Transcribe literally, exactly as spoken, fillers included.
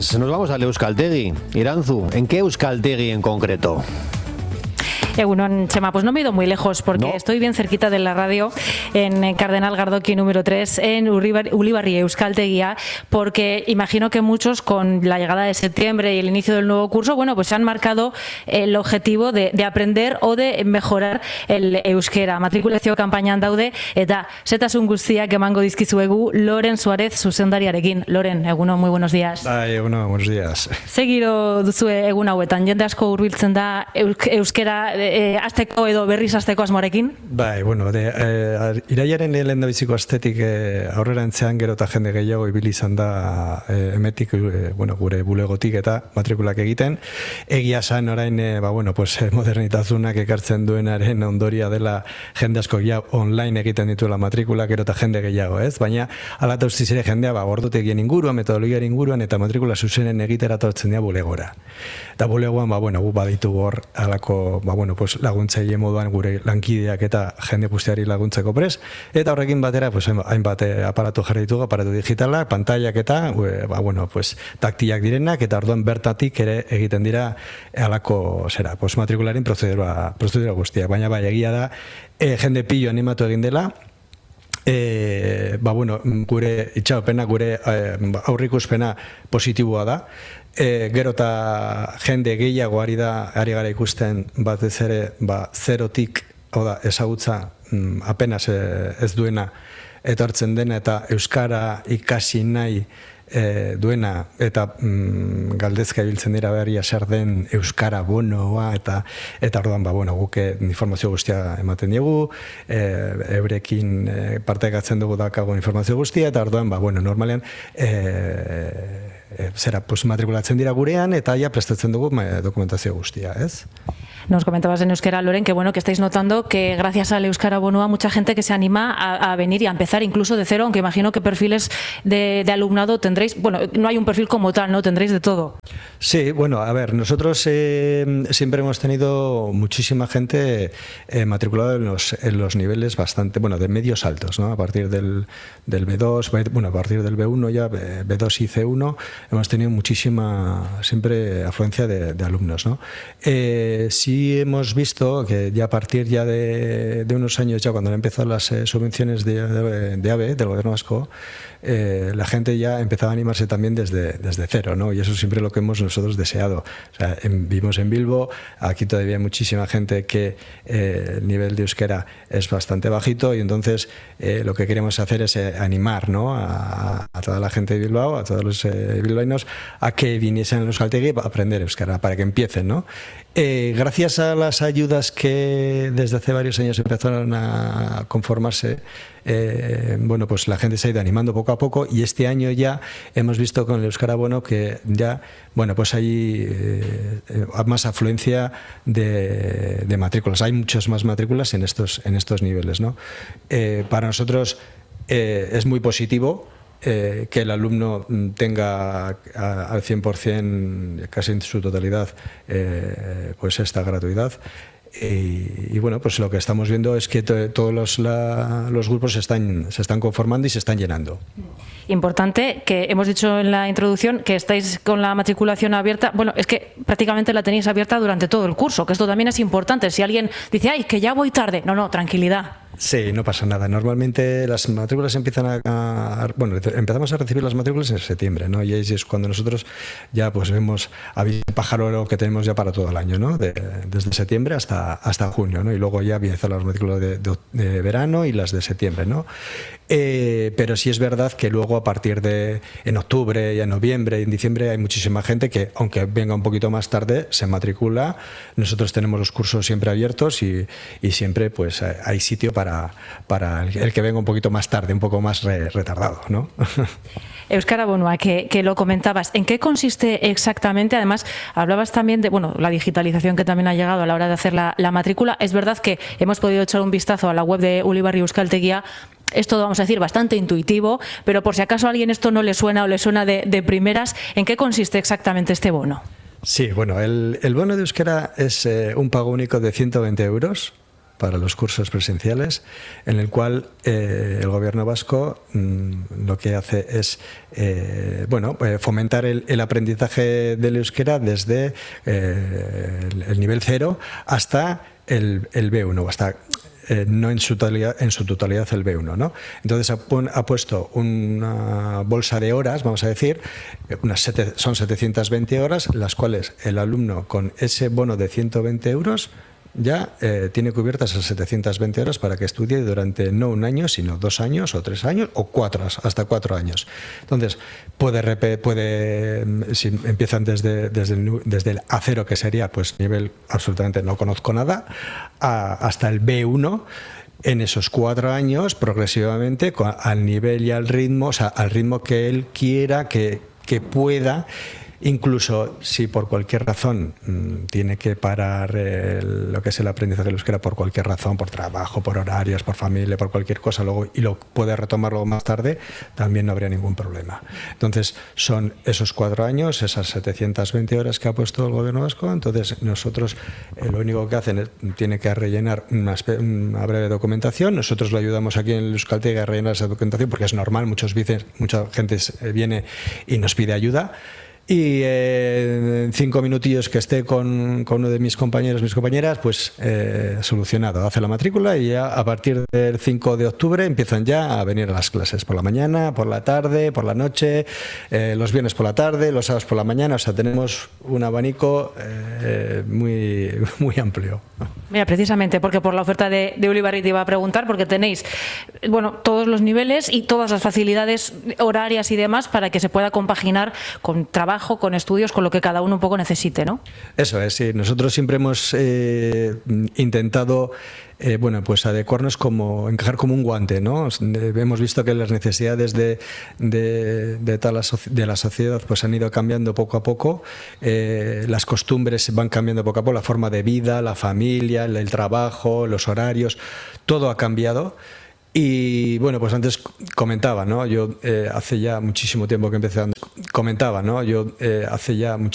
Pues nos vamos al Euskaltegi. Iranzu, ¿en qué Euskaltegi en concreto? Egunon, Chema, pues no me he ido muy lejos porque no. Estoy bien cerquita de la radio en Cardenal Gardoki número tres en Ulibarri Euskaltegia, porque imagino que muchos con la llegada de septiembre y el inicio del nuevo curso, bueno, pues se han marcado el objetivo de, de aprender o de mejorar el euskera. Matrikulazio kanpainan daude eta setasun guztiak emango dizkizuegu Loren Suárez zuzendariarekin. Loren, egunon, muy buenos días. Bai, egunon, buenos días. Segiro duzue egun hauetan, jende asko hurbiltzen da euskera E, azteko edo berriz azteko asmoarekin? Bai, bueno, de, e, iraiaren lehen da biziko astetik e, aurrera entzean gero eta jende gehiago ibili izan da e, emetik, e, bueno, gure bulegotik eta matrikulak egiten. Egia san orain, e, ba, bueno, pues, modernitazunak ekartzen duenaren ondoria dela jende asko ja online egiten dituela matrikulak gero eta jende gehiago, ez? Baina alata ustiz ere jendea ba, ordutegien inguruan, metodologiaren inguruan eta matrikula zuzenen egitera tortzen dira bulegora. Eta bulegoan, ba, bueno, gu baditu hor alako, ba, bueno, pues, laguntzaile moduan gure lankideak eta jende guztiari laguntzeko pres, eta horrekin batera pues, hainbat aparatu jarri ditugu, aparatu digitala, pantailak eta ba, bueno, pues, taktiak direnak, eta orduan bertatik ere egiten dira alako zera, pues, matrikularen prozedura, prozedura guztiak, baina bai, egia da, e, jende pillo animatu egin dela. E, ba, bueno, gure itxaropena, gure e, aurrikuspena positiboa da. E, gero eta jende gehiago ari da, ari gara ikusten batez ere ba, zerotik, hau da, ezagutza mm, apenas ez duena etortzen dena eta euskara ikasi nahi e, duena eta mm, galdezka ibiltzen dira berria zer den euskara bonoa eta eta orduan ba, bueno, guk informazio guztia ematen diegu, e, eurekin e, partekatzen dugu dakago informazio guztia eta orduan, ba, bueno, normalean e, E, zera, pues, matrikulatzen dira gurean eta ya prestatzen dugu dokumentazio guztia, ¿ez? Nos comentabas en euskera, Loren, que bueno, que estáis notando que gracias al Euskara Bonoa mucha gente que se anima a, a venir y a empezar incluso de cero, aunque imagino que perfiles de, de alumnado tendréis, bueno, no hay un perfil como tal, ¿no? Tendréis de todo. Sí, bueno, a ver, nosotros eh, siempre hemos tenido muchísima gente eh, matriculada en los, en los niveles bastante, bueno, de medios altos, ¿no? A partir del, del B dos, bueno, a partir del B uno ya, B dos y C uno, hemos tenido muchísima, siempre afluencia de, de alumnos, ¿no? Eh, sí hemos visto que ya a partir ya de, de unos años, ya cuando han empezado las eh, subvenciones de, de, de AVE, del gobierno vasco, eh, la gente ya empezaba a animarse también desde, desde cero, ¿no? Y eso siempre es lo que hemos nosotros deseado. O sea, en, vivimos en Bilbo, aquí todavía hay muchísima gente que eh, el nivel de euskera es bastante bajito y entonces eh, lo que queremos hacer es eh, animar, ¿no? a, a toda la gente de Bilbao, a todos los eh, bilbaínos, a que viniesen a Euskaltegi a aprender euskera, para que empiecen, ¿no? Eh, gracias a las ayudas que desde hace varios años empezaron a conformarse, eh, bueno, pues la gente se ha ido animando poco a poco y este año ya hemos visto con el Euskara Bono que ya, bueno, pues hay eh, más afluencia de, de matrículas, hay muchas más matrículas en estos, en estos niveles, ¿no? Eh, para nosotros eh, es muy positivo Eh, que el alumno tenga a, al cien por ciento, casi en su totalidad, eh, pues esta gratuidad. Y, y bueno, pues lo que estamos viendo es que to, todos los, la, los grupos se están, se están conformando y se están llenando. Importante, que hemos dicho en la introducción que estáis con la matriculación abierta. Bueno, es que prácticamente la tenéis abierta durante todo el curso, que esto también es importante. Si alguien dice, ay, que ya voy tarde. No, no, tranquilidad. Sí, no pasa nada. Normalmente las matrículas empiezan a, a... Bueno, empezamos a recibir las matrículas en septiembre, ¿no? Y ahí es cuando nosotros ya pues vemos a pájaro que tenemos ya para todo el año, ¿no? De, desde septiembre hasta, hasta junio, ¿no? Y luego ya empiezan las matrículas de, de, de verano y las de septiembre, ¿no? Eh, pero sí es verdad que luego a partir de en octubre y en noviembre y en diciembre hay muchísima gente que, aunque venga un poquito más tarde, se matricula. Nosotros tenemos los cursos siempre abiertos y, y siempre pues hay sitio para, para el que venga un poquito más tarde, un poco más re, retardado, ¿no? Euskara Bonoa, que, que lo comentabas, ¿en qué consiste exactamente? Además, hablabas también de bueno, la digitalización que también ha llegado a la hora de hacer la, la matrícula. Es verdad que hemos podido echar un vistazo a la web de Ulibarri Euskaltegia. Es todo, vamos a decir, bastante intuitivo, pero por si acaso a alguien esto no le suena o le suena de, de primeras, ¿en qué consiste exactamente este bono? Sí, bueno, el, el bono de euskera es eh, un pago único de ciento veinte euros para los cursos presenciales, en el cual eh, el gobierno vasco mmm, lo que hace es eh, bueno, eh, fomentar el, el aprendizaje del euskera desde eh, el, el nivel cero hasta el, el B uno, hasta Eh, no en su totalidad, en su totalidad el B uno, ¿no? Entonces ha, ha puesto una bolsa de horas, vamos a decir, unas sete, son setecientas veinte horas, las cuales el alumno con ese bono de ciento veinte euros ya eh, tiene cubiertas esas setecientas veinte horas para que estudie durante no un año, sino dos años o tres años o cuatro, hasta cuatro años. Entonces, puede, puede si empiezan desde, desde, el, desde el A cero, que sería pues nivel absolutamente no conozco nada, a, hasta el B uno, en esos cuatro años, progresivamente, al nivel y al ritmo, o sea, al ritmo que él quiera, que, que pueda. Incluso si por cualquier razón mmm, tiene que parar el, lo que es el aprendizaje del euskera por cualquier razón, por trabajo, por horarios, por familia, por cualquier cosa, luego y lo puede retomarlo más tarde, también no habría ningún problema. Entonces son esos cuatro años, esas setecientas veinte horas que ha puesto el gobierno vasco. Entonces nosotros eh, lo único que hacen es tiene que rellenar una, una breve documentación. Nosotros lo ayudamos aquí en el Euskaltegi a rellenar esa documentación porque es normal, muchos veces, mucha gente viene y nos pide ayuda. Y eh, en cinco minutillos que esté con, con uno de mis compañeros, mis compañeras, pues eh, solucionado. Hace la matrícula y ya a partir del cinco de octubre empiezan ya a venir a las clases. Por la mañana, por la tarde, por la noche, eh, los viernes por la tarde, los sábados por la mañana. O sea, tenemos un abanico eh, muy, muy amplio. Mira, precisamente porque por la oferta de, de Ulibarri te iba a preguntar, porque tenéis bueno, todos los niveles y todas las facilidades horarias y demás para que se pueda compaginar con trabajo, con estudios, con lo que cada uno un poco necesite, ¿no? Eso es, sí. Nosotros siempre hemos eh, intentado eh, bueno, pues adecuarnos como, encajar como un guante, ¿no? Hemos visto que las necesidades de, de, de, tal, de la sociedad pues han ido cambiando poco a poco, eh, las costumbres van cambiando poco a poco, la forma de vida, la familia, el, el trabajo, los horarios, todo ha cambiado. Y bueno, pues antes comentaba, ¿no? Yo eh, hace ya muchísimo tiempo que empecé, comentaba, ¿no? Yo eh, hace ya muchísimo